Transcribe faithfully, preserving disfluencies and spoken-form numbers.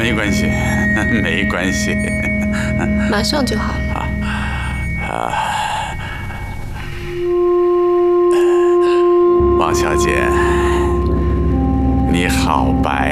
没关系，没关系， 马上就好。 啊啊！王小姐，你好白